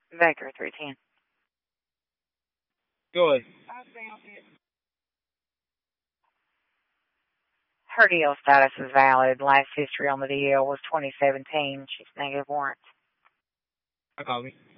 Vector 310. Go ahead. Her DL status is valid. Last history on the DL was 2017. She's negative warrant. I call me.